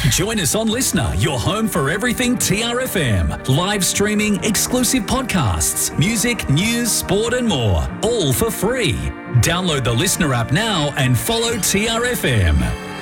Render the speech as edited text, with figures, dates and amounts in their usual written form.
Join us on Listener, your home for everything TRFM. Live streaming, exclusive podcasts, music, news, sport and more. All for free. Download the Listener app now and follow TRFM.